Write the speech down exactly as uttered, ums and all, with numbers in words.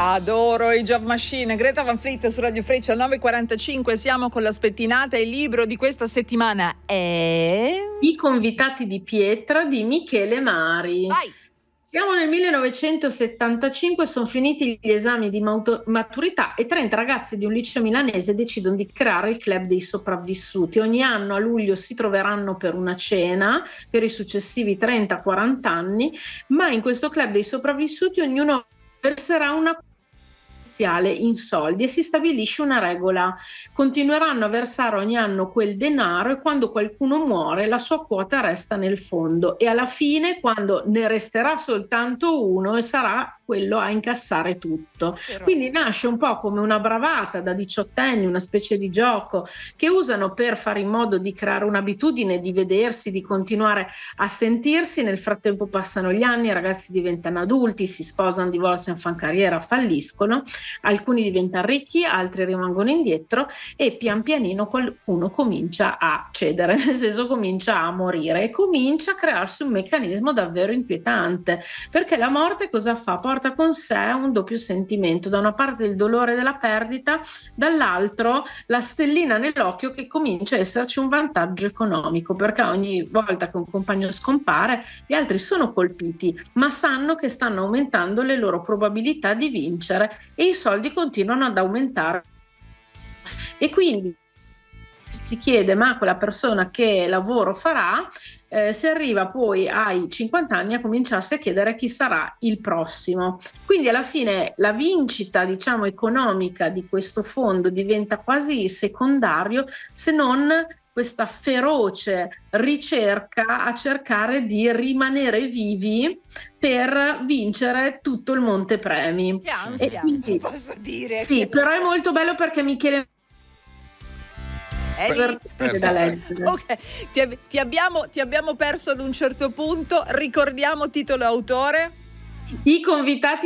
Adoro i Job Machine. Greta Van Fleet su Radio Freccia nove e quarantacinque. Siamo con la spettinata. Il libro di questa settimana è I convitati di pietra di Michele Mari. Vai. Siamo nel millenovecentosettantacinque, sono finiti gli esami di maturità e trenta ragazzi di un liceo milanese decidono di creare il club dei sopravvissuti. Ogni anno a luglio si troveranno per una cena per i successivi trenta quaranta anni, ma in questo club dei sopravvissuti ognuno verserà una in soldi e si stabilisce una regola: continueranno a versare ogni anno quel denaro e quando qualcuno muore la sua quota resta nel fondo, e alla fine, quando ne resterà soltanto uno, e sarà quello a incassare tutto. Però... quindi nasce un po' come una bravata da diciottenni, una specie di gioco che usano per fare in modo di creare un'abitudine di vedersi, di continuare a sentirsi. Nel frattempo passano gli anni, i ragazzi diventano adulti, si sposano, divorziano, fanno carriera, falliscono. Alcuni diventano ricchi, altri rimangono indietro e pian pianino qualcuno comincia a cedere, nel senso comincia a morire e comincia a crearsi un meccanismo davvero inquietante, perché la morte cosa fa? Porta con sé un doppio sentimento: da una parte il dolore della perdita, dall'altro la stellina nell'occhio che comincia a esserci un vantaggio economico, perché ogni volta che un compagno scompare gli altri sono colpiti, ma sanno che stanno aumentando le loro probabilità di vincere e i soldi continuano ad aumentare, e quindi si chiede: ma quella persona che lavoro farà? Eh, si arriva poi ai cinquanta anni a cominciarsi a chiedere chi sarà il prossimo. Quindi alla fine la vincita, diciamo, economica di questo fondo diventa quasi secondario, se non questa feroce ricerca a cercare di rimanere vivi per vincere tutto il montepremi. Che ansia, e quindi, posso dire. Sì, che... però è molto bello perché Michele Per, per da leggere. Ok, ti, ti, abbiamo, ti abbiamo perso ad un certo punto. Ricordiamo titolo e autore. I convitati